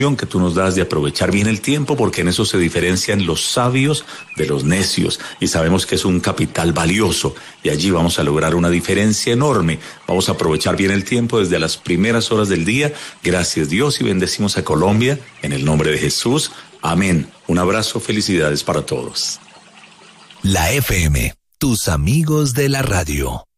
que tú nos das de aprovechar bien el tiempo, porque en eso se diferencian los sabios de los necios, y sabemos que es un capital valioso, y allí vamos a lograr una diferencia enorme. Vamos a aprovechar bien el tiempo desde las primeras horas del día. Gracias, Dios, y bendecimos a Colombia en el nombre de Jesús. Amén. Un abrazo, felicidades para todos. La FM, tus amigos de la radio.